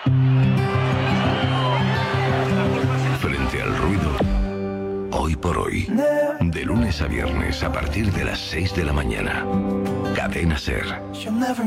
Frente al ruido, hoy por hoy. De lunes a viernes a partir de las 6 de la mañana. Cadena SER.